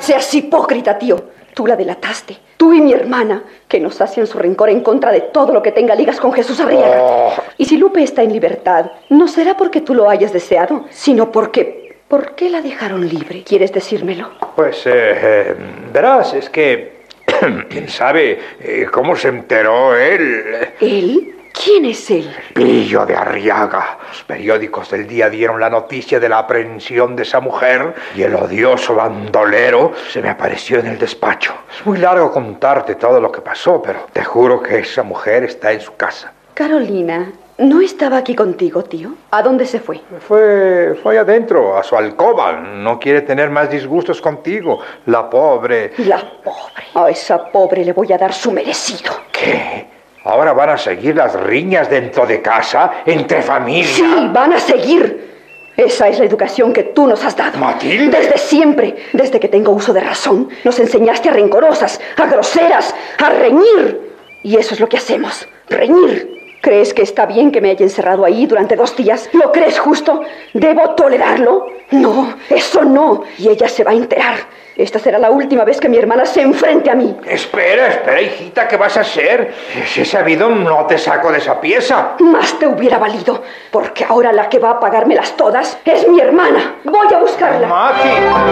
seas hipócrita, tío. Tú la delataste. Tú y mi hermana, que nos hacen su rencor en contra de todo lo que tenga ligas con Jesús Arriaga. Oh. Y si Lupe está en libertad, no será porque tú lo hayas deseado, sino porque... ¿Por qué la dejaron libre? ¿Quieres decírmelo? Pues, verás, es que... ¿Quién sabe cómo se enteró él? ¿Él? ¿Quién es él? Pillo de Arriaga. Los periódicos del día dieron la noticia de la aprehensión de esa mujer y el odioso bandolero se me apareció en el despacho. Es muy largo contarte todo lo que pasó, pero te juro que esa mujer está en su casa. Carolina, ¿no estaba aquí contigo, tío? ¿A dónde se fue? Fue adentro, a su alcoba. No quiere tener más disgustos contigo. La pobre... La pobre. A esa pobre le voy a dar su merecido. ¿Qué? ¿Ahora van a seguir las riñas dentro de casa, entre familia? Sí, van a seguir. Esa es la educación que tú nos has dado. ¿Matilde? Desde siempre, desde que tengo uso de razón, nos enseñaste a rencorosas, a groseras, a reñir. Y eso es lo que hacemos, reñir. ¿Crees que está bien que me haya encerrado ahí durante 2 días? ¿Lo crees justo? ¿Debo tolerarlo? No, eso no. Y ella se va a enterar. Esta será la última vez que mi hermana se enfrente a mí. Espera, hijita, ¿qué vas a hacer? Si he sabido, no te saco de esa pieza. Más te hubiera valido, porque ahora la que va a pagármelas todas es mi hermana. Voy a buscarla. Mati.